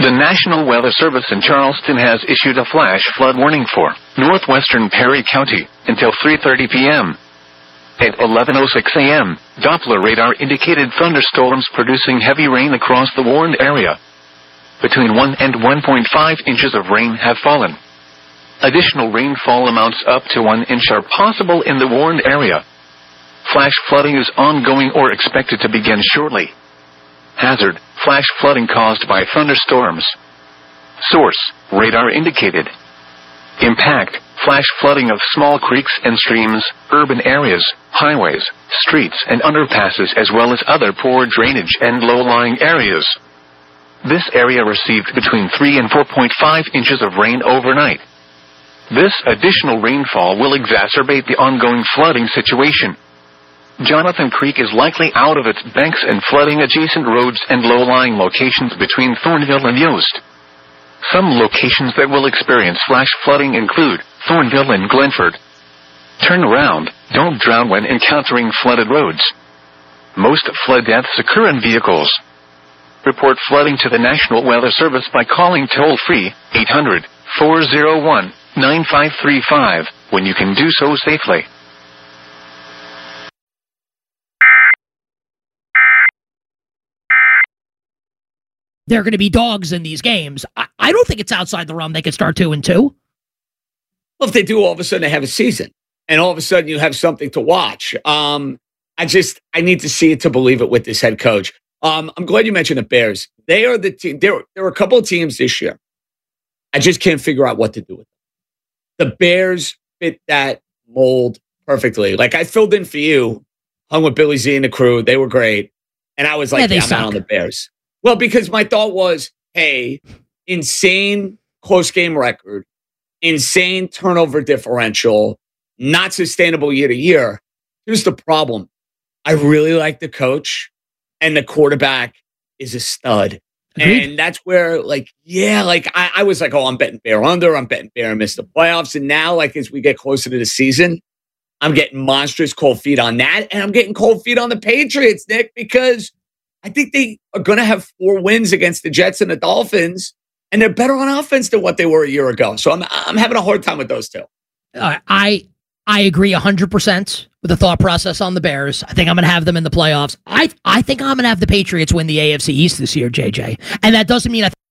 The National Weather Service in Charleston has issued a flash flood warning for northwestern Perry County until 3:30 p.m. At 11:06 a.m., Doppler radar indicated thunderstorms producing heavy rain across the warned area. Between 1 and 1.5 inches of rain have fallen. Additional rainfall amounts up to 1 inch are possible in the warned area. Flash flooding is ongoing or expected to begin shortly. Hazard: flash flooding caused by thunderstorms. Source: radar indicated. Impact: flash flooding of small creeks and streams, urban areas, highways, streets, and underpasses, as well as other poor drainage and low-lying areas. This area received between 3 and 4.5 inches of rain overnight. This additional rainfall will exacerbate the ongoing flooding situation. Jonathan Creek is likely out of its banks and flooding adjacent roads and low-lying locations between Thornville and Yost. Some locations that will experience flash flooding include Thornville and Glenford. Turn around. Don't drown when encountering flooded roads. Most flood deaths occur in vehicles. Report flooding to the National Weather Service by calling toll-free 800-401-9535 when you can do so safely. There are going to be dogs in these games. I don't think it's outside the realm they could start 2-2. Well, if they do, all of a sudden they have a season, and all of a sudden you have something to watch. I need to see it to believe it with this head coach. I'm glad you mentioned the Bears. They are the team. There are a couple of teams this year. I just can't figure out what to do with them. The Bears fit that mold perfectly. Like, I filled in for you, hung with Billy Z and the crew. They were great. And I was like, I'm out on the Bears. Well, because my thought was, hey, insane close game record, insane turnover differential, not sustainable year to year. Here's the problem. I really like the coach, and the quarterback is a stud. Agreed. And that's where, I was like, oh, I'm betting Bear under. I'm betting Bear miss the playoffs. And now, as we get closer to the season, I'm getting monstrous cold feet on that. And I'm getting cold feet on the Patriots, Nick, because I think they are going to have 4 wins against the Jets and the Dolphins, and they're better on offense than what they were a year ago. So I'm having a hard time with those two. I agree 100% with the thought process on the Bears. I think I'm going to have them in the playoffs. I think I'm going to have the Patriots win the AFC East this year, JJ. And that doesn't mean